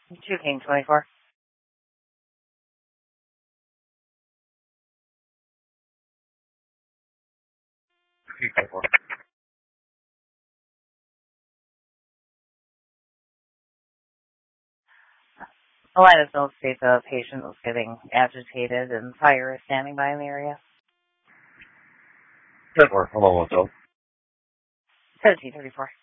2 King 24. King 24. A line of notes state the patient was getting agitated and fire is standing by in the area. 10-4. Hello, what's up? 1734.